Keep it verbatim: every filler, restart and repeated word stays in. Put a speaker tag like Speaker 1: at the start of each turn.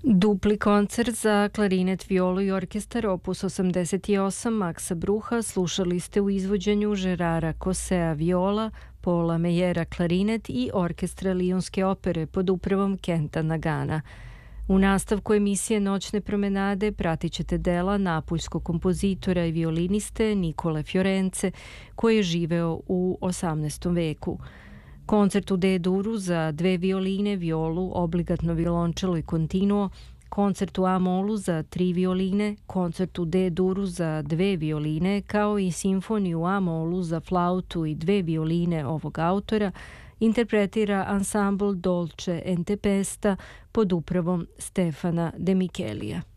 Speaker 1: Dupli koncert za klarinet, violu i orkestar opus osamdeset osam Maksa Bruha slušali ste u izvođenju Žerara Kosea viola, Paula Mejera klarinet i orkestra Lionske opere pod upravom Kenta Nagana. U nastavku emisije Noćne promenade pratit ćete dela napuljskog kompozitora i violiniste Nikole Fiorence, koji je živeo u osamnaestom veku. Koncert u D-duru za dve violine, violu, obligatno violončelo i continuo, koncert u A-molu za tri violine, koncert u D-duru za dve violine, kao i simfoniju u A-molu za flautu i dve violine ovog autora, interpretira ansambl Dolce e Tempesta pod upravom Stefana De Michelija.